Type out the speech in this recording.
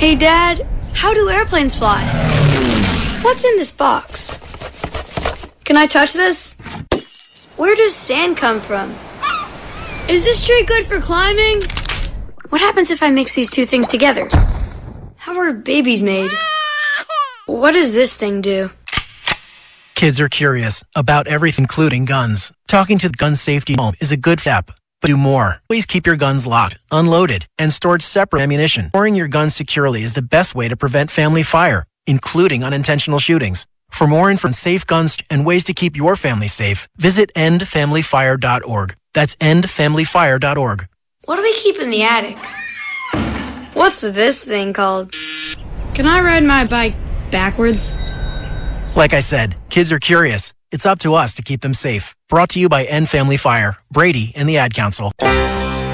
Hey, Dad, how do airplanes fly? What's in this box? Can I touch this? Where does sand come from? Is this tree good for climbing? What happens if I mix these two things together? How are babies made? What does this thing do? Kids are curious about everything, including guns. Talking to Gun Safety Home is a good step, but do more. Please keep your guns locked, unloaded, and stored separate ammunition. Storing your guns securely is the best way to prevent family fire, including unintentional shootings. For more info on safe guns and ways to keep your family safe, visit endfamilyfire.org. That's endfamilyfire.org. What do we keep in the attic? What's this thing called? Can I ride my bike backwards? Like I said, kids are curious. It's up to us to keep them safe. Brought to you by End Family Fire, Brady, and the Ad Council.